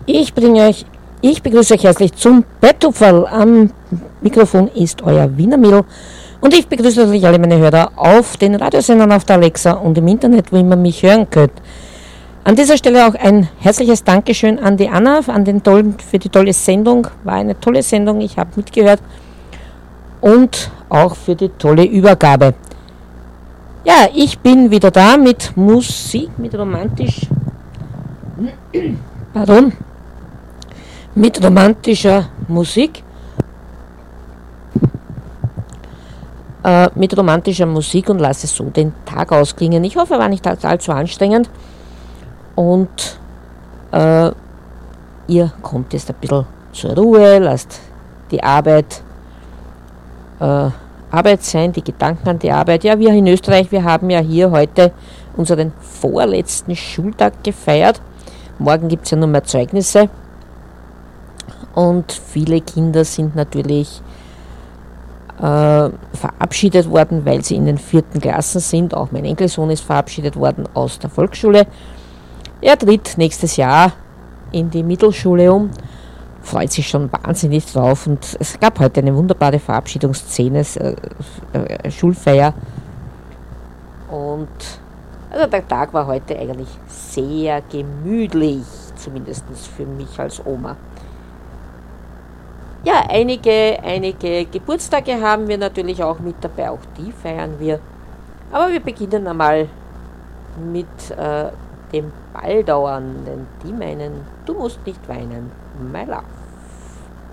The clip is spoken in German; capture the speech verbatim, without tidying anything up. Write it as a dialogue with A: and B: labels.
A: Ich bringe euch, ich begrüße euch herzlich zum Betthupferl. Am Mikrofon ist euer Wiener Mädel und ich begrüße natürlich alle meine Hörer auf den Radiosendern, auf der Alexa und im Internet, wo ihr mich hören könnt. An dieser Stelle auch ein herzliches Dankeschön an die Anna an den tollen, für die tolle Sendung. War eine tolle Sendung, ich habe mitgehört. Und auch für die tolle Übergabe. Ja, ich bin wieder da mit Musik, mit romantisch, pardon, mit romantischer Musik, äh, mit romantischer Musik und lasse so den Tag ausklingen. Ich hoffe, er war nicht allzu anstrengend und äh, ihr kommt jetzt ein bisschen zur Ruhe, lasst die Arbeit äh, Arbeit sein, die Gedanken an die Arbeit. Ja, wir in Österreich, wir haben ja hier heute unseren vorletzten Schultag gefeiert. Morgen gibt es ja nur mehr Zeugnisse. Und viele Kinder sind natürlich äh, verabschiedet worden, weil sie in den vierten Klassen sind. Auch mein Enkelsohn ist verabschiedet worden aus der Volksschule. Er tritt nächstes Jahr in die Mittelschule um. Freut sich schon wahnsinnig drauf und es gab heute eine wunderbare Verabschiedungsszene, äh, äh, Schulfeier und also der Tag war heute eigentlich sehr gemütlich, zumindest für mich als Oma. Ja, einige, einige Geburtstage haben wir natürlich auch mit dabei, auch die feiern wir, aber wir beginnen einmal mit äh, dem Balldauern, denn die meinen, du musst nicht weinen, my love.